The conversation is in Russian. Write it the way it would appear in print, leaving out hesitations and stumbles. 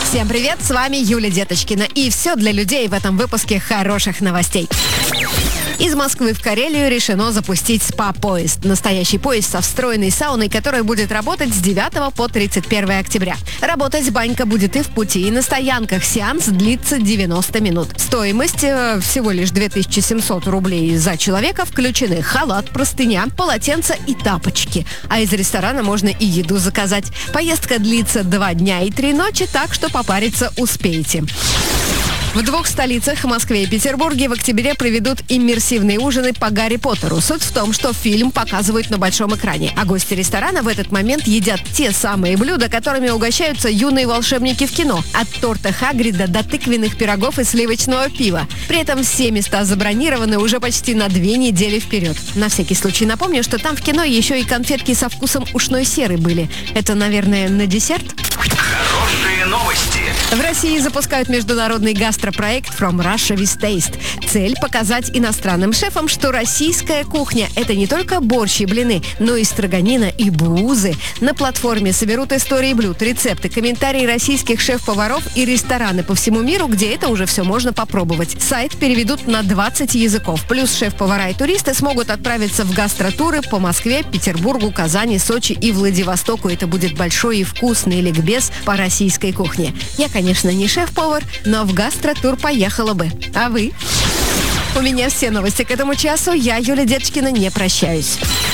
Всем привет, с вами Юлия Деточкина. И все для людей в этом выпуске хороших новостей. Из Москвы в Карелию решено запустить СПА-поезд. Настоящий поезд со встроенной сауной, которая будет работать с 9 по 31 октября. Работать банька будет и в пути, и на стоянках. Сеанс длится 90 минут. Стоимость всего лишь 2700 рублей за человека. Включены халат, простыня, полотенце и тапочки. А из ресторана можно и еду заказать. Поездка длится 2 дня и 3 ночи, так что попариться успеете. В 2 столицах, Москве и Петербурге, в октябре проведут иммерсивные ужины по Гарри Поттеру. Суть в том, что фильм показывают на большом экране, а гости ресторана в этот момент едят те самые блюда, которыми угощаются юные волшебники в кино. От торта Хагрида до тыквенных пирогов и сливочного пива. При этом все места забронированы уже почти на 2 недели вперед. На всякий случай напомню, что там в кино еще и конфетки со вкусом ушной серы были. Это, наверное, на десерт? Хорошие новости. В России запускают международный гастропроект From Russia with Taste. Цель – показать иностранным шефам, что российская кухня – это не только борщ и блины, но и строганина и бузы. На платформе соберут истории блюд, рецепты, комментарии российских шеф-поваров и рестораны по всему миру, где это уже все можно попробовать. Сайт переведут на 20 языков. Плюс шеф-повара и туристы смогут отправиться в гастротуры по Москве, Петербургу, Казани, Сочи и Владивостоку. Это будет большой и вкусный ликбез по российской кухне. Я, конечно, не шеф-повар, но в гастротур поехала бы. А вы? У меня все новости к этому часу. Я, Юлия Деточкина, не прощаюсь.